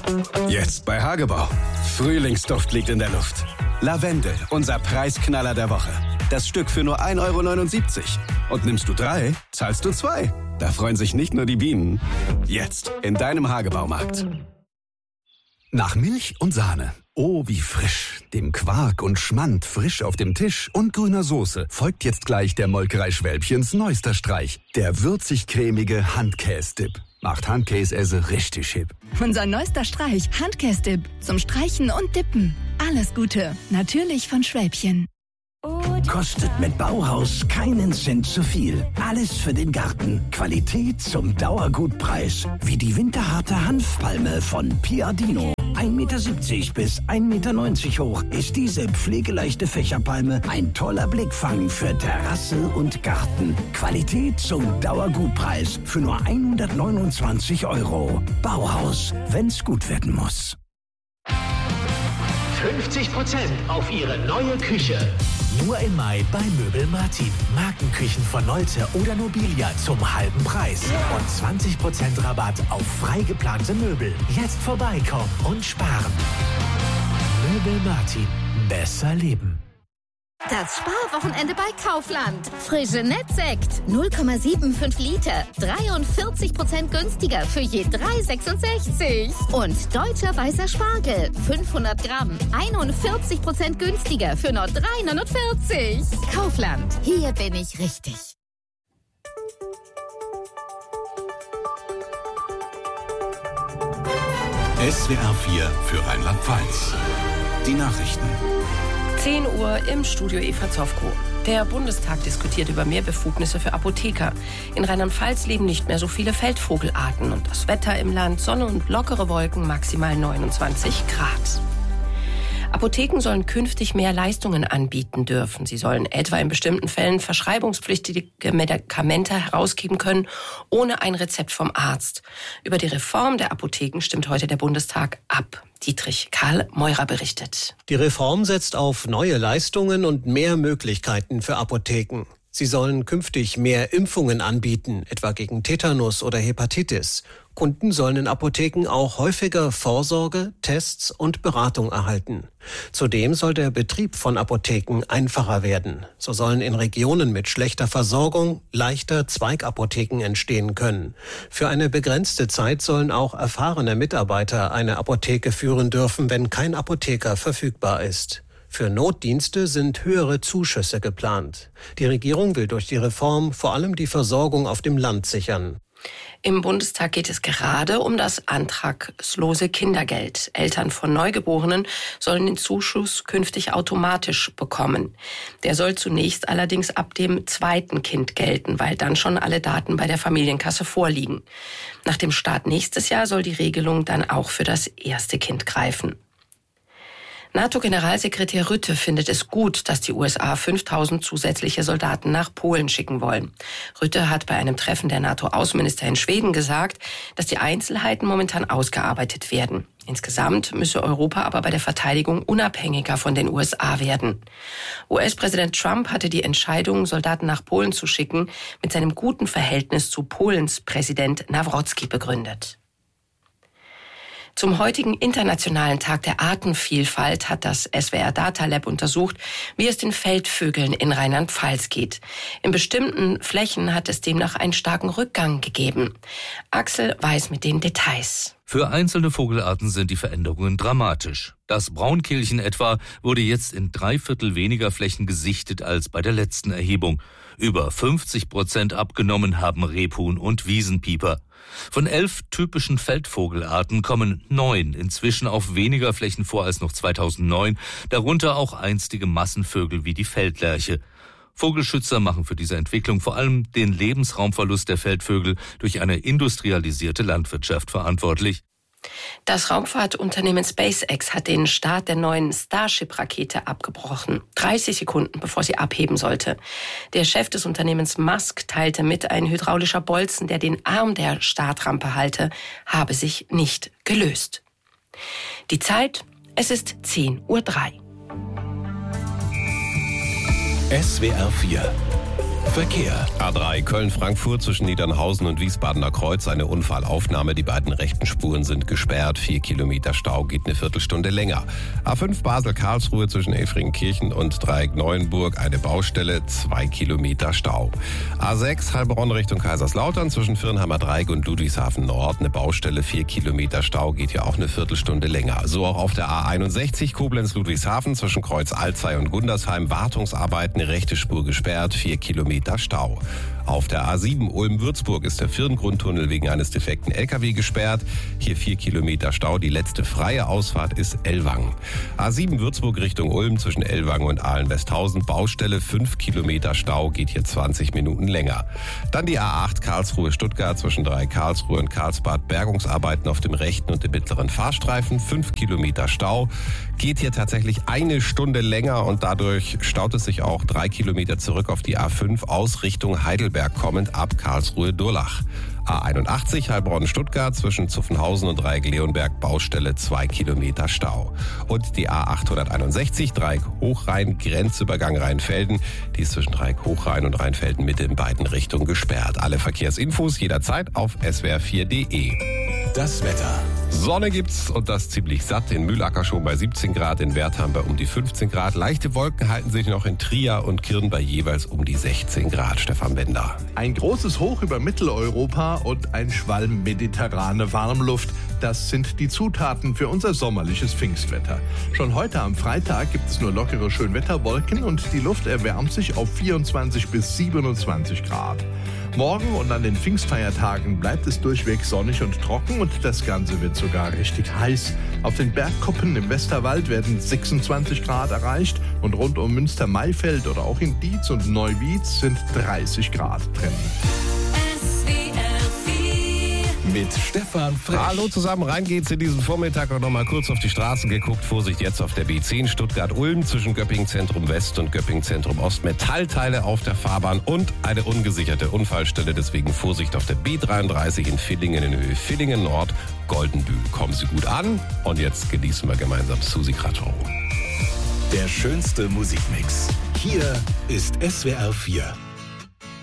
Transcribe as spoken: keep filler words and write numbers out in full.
Jetzt bei Hagebau. Frühlingsduft liegt in der Luft. Lavendel, unser Preisknaller der Woche. Das Stück für nur ein Euro neunundsiebzig. Und nimmst du drei, zahlst du zwei. Da freuen sich nicht nur die Bienen. Jetzt in deinem Hagebaumarkt. Nach Milch und Sahne. Oh, wie frisch. Dem Quark und Schmand frisch auf dem Tisch und grüner Soße folgt jetzt gleich der Molkerei Schwälbchens neuester Streich. Der würzig-cremige Handkäse-Dip. Macht Handkäse richtig hip. Unser neuester Streich, Handkäse-Dip. Zum Streichen und Dippen. Alles Gute. Natürlich von Schwälbchen. Kostet mit Bauhaus keinen Cent zu viel. Alles für den Garten. Qualität zum Dauergutpreis. Wie die winterharte Hanfpalme von Piadino. ein Meter siebzig bis ein Meter neunzig hoch ist diese pflegeleichte Fächerpalme ein toller Blickfang für Terrasse und Garten. Qualität zum Dauergutpreis für nur hundertneunundzwanzig Euro. Bauhaus, wenn's gut werden muss. fünfzig Prozent auf Ihre neue Küche. Nur im Mai bei Möbel Martin. Markenküchen von Nolte oder Nobilia zum halben Preis. Und zwanzig Prozent Rabatt auf frei geplante Möbel. Jetzt vorbeikommen und sparen. Möbel Martin. Besser leben. Das Sparwochenende bei Kaufland. Frische Nettsekt. null Komma fünfundsiebzig Liter. dreiundvierzig Prozent günstiger für je drei Euro sechsundsechzig. Und deutscher weißer Spargel. fünfhundert Gramm. einundvierzig Prozent günstiger für nur drei Euro neunundvierzig. Kaufland. Hier bin ich richtig. S W R vier für Rheinland-Pfalz. Die Nachrichten. zehn Uhr im Studio Eva Zofko. Der Bundestag diskutiert über mehr Befugnisse für Apotheker. In Rheinland-Pfalz leben nicht mehr so viele Feldvogelarten. Und das Wetter im Land, Sonne und lockere Wolken, maximal neunundzwanzig Grad. Apotheken sollen künftig mehr Leistungen anbieten dürfen. Sie sollen etwa in bestimmten Fällen verschreibungspflichtige Medikamente herausgeben können, ohne ein Rezept vom Arzt. Über die Reform der Apotheken stimmt heute der Bundestag ab. Dietrich Karl Meurer berichtet. Die Reform setzt auf neue Leistungen und mehr Möglichkeiten für Apotheken. Sie sollen künftig mehr Impfungen anbieten, etwa gegen Tetanus oder Hepatitis. Kunden sollen in Apotheken auch häufiger Vorsorge, Tests und Beratung erhalten. Zudem soll der Betrieb von Apotheken einfacher werden. So sollen in Regionen mit schlechter Versorgung leichter Zweigapotheken entstehen können. Für eine begrenzte Zeit sollen auch erfahrene Mitarbeiter eine Apotheke führen dürfen, wenn kein Apotheker verfügbar ist. Für Notdienste sind höhere Zuschüsse geplant. Die Regierung will durch die Reform vor allem die Versorgung auf dem Land sichern. Im Bundestag geht es gerade um das antragslose Kindergeld. Eltern von Neugeborenen sollen den Zuschuss künftig automatisch bekommen. Der soll zunächst allerdings ab dem zweiten Kind gelten, weil dann schon alle Daten bei der Familienkasse vorliegen. Nach dem Start nächstes Jahr soll die Regelung dann auch für das erste Kind greifen. NATO-Generalsekretär Rutte findet es gut, dass die U S A fünftausend zusätzliche Soldaten nach Polen schicken wollen. Rutte hat bei einem Treffen der NATO-Außenminister in Schweden gesagt, dass die Einzelheiten momentan ausgearbeitet werden. Insgesamt müsse Europa aber bei der Verteidigung unabhängiger von den U S A werden. U S-Präsident Trump hatte die Entscheidung, Soldaten nach Polen zu schicken, mit seinem guten Verhältnis zu Polens Präsident Nawrocki begründet. Zum heutigen Internationalen Tag der Artenvielfalt hat das S W R Data Lab untersucht, wie es den Feldvögeln in Rheinland-Pfalz geht. In bestimmten Flächen hat es demnach einen starken Rückgang gegeben. Axel weiß mit den Details. Für einzelne Vogelarten sind die Veränderungen dramatisch. Das Braunkehlchen etwa wurde jetzt in drei Viertel weniger Flächen gesichtet als bei der letzten Erhebung. Über fünfzig Prozent abgenommen haben Rebhuhn und Wiesenpieper. Von elf typischen Feldvogelarten kommen neun inzwischen auf weniger Flächen vor als noch zweitausendneun, darunter auch einstige Massenvögel wie die Feldlerche. Vogelschützer machen für diese Entwicklung vor allem den Lebensraumverlust der Feldvögel durch eine industrialisierte Landwirtschaft verantwortlich. Das Raumfahrtunternehmen SpaceX hat den Start der neuen Starship-Rakete abgebrochen, dreißig Sekunden bevor sie abheben sollte. Der Chef des Unternehmens Musk teilte mit, ein hydraulischer Bolzen, der den Arm der Startrampe halte, habe sich nicht gelöst. Die Zeit, es ist zehn Uhr drei. S W R vier Verkehr. A drei Köln-Frankfurt zwischen Niedernhausen und Wiesbadener Kreuz. Eine Unfallaufnahme. Die beiden rechten Spuren sind gesperrt. Vier Kilometer Stau, geht eine Viertelstunde länger. A fünf Basel-Karlsruhe zwischen Efringenkirchen und Dreieck Neuenburg. Eine Baustelle, zwei Kilometer Stau. A sechs Heilbronn Richtung Kaiserslautern zwischen Firnheimer Dreieck und Ludwigshafen Nord. Eine Baustelle, vier Kilometer Stau, geht ja auch eine Viertelstunde länger. So auch auf der A einundsechzig Koblenz-Ludwigshafen zwischen Kreuz Alzey und Gundersheim. Wartungsarbeiten, rechte Spur gesperrt, vier Kilometer Stau. Auf der A sieben Ulm-Würzburg ist der Firngrundtunnel wegen eines defekten L K W gesperrt. Hier vier Kilometer Stau. Die letzte freie Ausfahrt ist Ellwangen. A sieben Würzburg Richtung Ulm zwischen Ellwangen und Ahlen-Westhausen. Baustelle, fünf Kilometer Stau, geht hier zwanzig Minuten länger. Dann die A acht Karlsruhe-Stuttgart zwischen Dreieck Karlsruhe und Karlsbad. Bergungsarbeiten auf dem rechten und dem mittleren Fahrstreifen. fünf Kilometer Stau. Geht hier tatsächlich eine Stunde länger und dadurch staut es sich auch drei Kilometer zurück auf die A fünf aus Richtung Heidelberg kommend ab Karlsruhe-Durlach. A einundachtzig Heilbronn-Stuttgart zwischen Zuffenhausen und Dreieck-Leonberg. Baustelle, zwei Kilometer Stau. Und die A achthunderteinundsechzig Dreieck Hochrhein Grenzübergang Rheinfelden. Die ist zwischen Dreieck Hochrhein und Rheinfelden Mitte in beiden Richtungen gesperrt. Alle Verkehrsinfos jederzeit auf s w r vier punkt d e. Das Wetter. Sonne gibt's und das ziemlich satt. In Mühlacker schon bei siebzehn Grad, in Wertheim bei um die fünfzehn Grad. Leichte Wolken halten sich noch in Trier und Kirn bei jeweils um die sechzehn Grad. Stefan Bender. Ein großes Hoch über Mitteleuropa und ein Schwalm mediterrane Warmluft. Das sind die Zutaten für unser sommerliches Pfingstwetter. Schon heute am Freitag gibt es nur lockere Schönwetterwolken und die Luft erwärmt sich auf vierundzwanzig bis siebenundzwanzig Grad. Morgen und an den Pfingstfeiertagen bleibt es durchweg sonnig und trocken und das Ganze wird sogar richtig heiß. Auf den Bergkuppen im Westerwald werden sechsundzwanzig Grad erreicht und rund um Münster-Maifeld oder auch in Dietz und Neuwied sind dreißig Grad drin. Mit Stefan Frisch. Hallo zusammen, rein geht's in diesen Vormittag und noch mal kurz auf die Straßen geguckt. Vorsicht jetzt auf der B zehn Stuttgart-Ulm zwischen Göppingen Zentrum West und Göppingen Zentrum Ost. Metallteile auf der Fahrbahn und eine ungesicherte Unfallstelle. Deswegen Vorsicht auf der B dreiunddreißig in Villingen in Höhe Villingen Nord. Goldenbühl. Kommen Sie gut an und jetzt genießen wir gemeinsam Susi Quattro. Der schönste Musikmix. Hier ist S W R vier.